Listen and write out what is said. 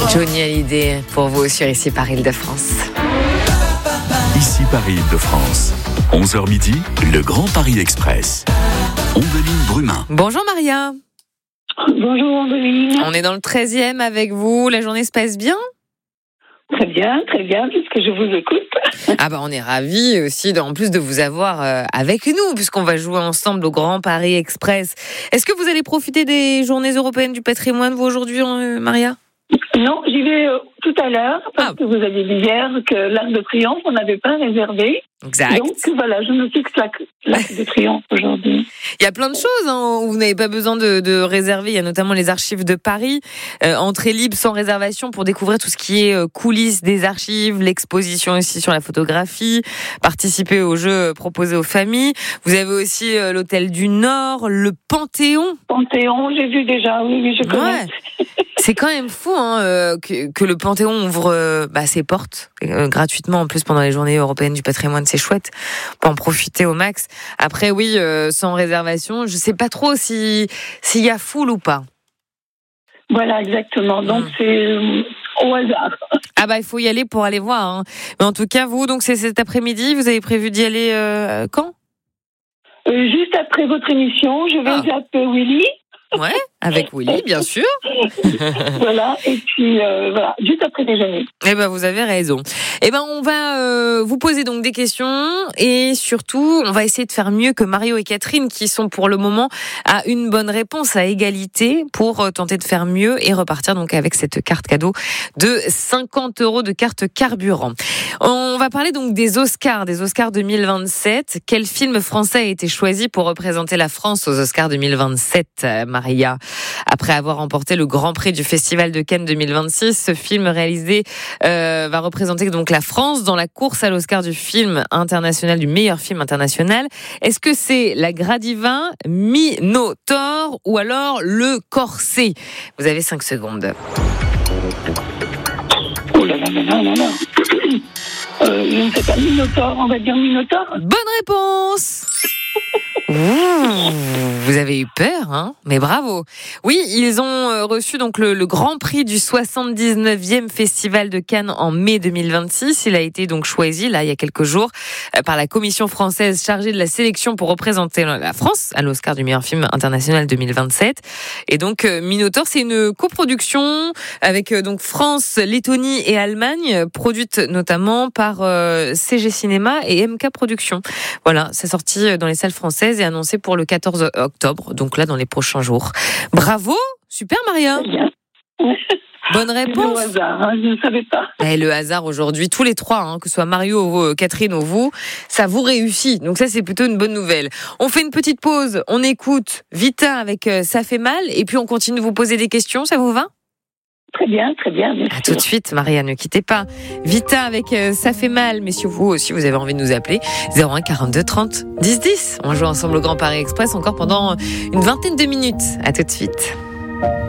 Johnny Hallyday pour vous sur Ici Paris Île-de-France. Ici Paris Île-de-France. 11h midi, le Grand Paris Express. Ombeline Brumin. Bonjour Maria. Bonjour Ombeline. On est dans le 13e avec vous. La journée se passe bien ? Très bien, puisque je vous écoute. Ah bah on est ravis aussi en plus de vous avoir avec nous puisqu'on va jouer ensemble au Grand Paris Express. Est-ce que vous allez profiter des journées européennes du patrimoine vous aujourd'hui Maria ? Non, j'y vais tout à l'heure parce que vous avez dit hier que l'Arc de Triomphe on n'avait pas réservé. Exact. Donc voilà, je me fixe l'Arc de Triomphe aujourd'hui. Il y a plein de choses où vous n'avez pas besoin de réserver. Il y a notamment les archives de Paris, entrée libre sans réservation pour découvrir tout ce qui est coulisses des archives, l'exposition aussi sur la photographie, participer aux jeux proposés aux familles. Vous avez aussi l'hôtel du Nord, le Panthéon. Panthéon, j'ai vu déjà, oui, je connais. Ouais. C'est quand même fou que le Panthéon ouvre ses portes gratuitement en plus pendant les journées européennes du patrimoine. C'est chouette, on peut en profiter au max. Après oui, sans réservation, je sais pas trop s'il y a foule ou pas. Voilà, exactement. Donc c'est au hasard. Ah bah il faut y aller pour aller voir. Hein. Mais en tout cas vous, donc c'est cet après-midi. Vous avez prévu d'y aller quand ? Juste après votre émission, je vais zapper Willy. Ouais, avec Willy, bien sûr. Voilà, et puis voilà, juste après déjeuner. Eh ben, vous avez raison. Eh ben, on va vous poser donc des questions et surtout, on va essayer de faire mieux que Mario et Catherine qui sont pour le moment à une bonne réponse à égalité pour tenter de faire mieux et repartir donc avec cette carte cadeau de 50 € de carte carburant. On va parler donc des Oscars 2027. Quel film français a été choisi pour représenter la France aux Oscars 2027, Maria ? Après avoir remporté le Grand Prix du Festival de Cannes 2026, ce film réalisé va représenter donc la France dans la course à l'Oscar du film international, du meilleur film international. Est-ce que c'est La Gradiva, Minotaure ou alors Le Corset ? Vous avez 5 secondes. Oh là là là là là. Je ne sais pas, Minotaure, on va dire Minotaure. Bonne réponse. Vous avez eu peur, hein ? Mais bravo. Oui, ils ont reçu donc le Grand Prix du 79e Festival de Cannes en mai 2026. Il a été donc choisi, là, il y a quelques jours, par la commission française chargée de la sélection pour représenter la France à l'Oscar du meilleur film international 2027. Et donc, Minotaure, c'est une coproduction avec donc France, Lettonie et Allemagne, produite notamment par CG Cinéma et MK Productions. Voilà, c'est sorti dans les salles françaises et annoncé pour le 14 octobre, donc là dans les prochains jours. Bravo, super Maria. Bonne réponse. C'est le hasard, je ne savais pas. Et le hasard aujourd'hui, tous les trois, que ce soit Mario, Catherine ou vous, ça vous réussit. Donc ça c'est plutôt une bonne nouvelle. On fait une petite pause, on écoute Vita avec Ça fait mal et puis on continue de vous poser des questions, ça vous va ? Très bien, bien sûr. À tout de suite, Maria, ne quittez pas. Vita avec Ça fait mal, mais si vous aussi vous avez envie de nous appeler, 01 42 30 10 10. On joue ensemble au Grand Paris Express encore pendant une vingtaine de minutes. À tout de suite.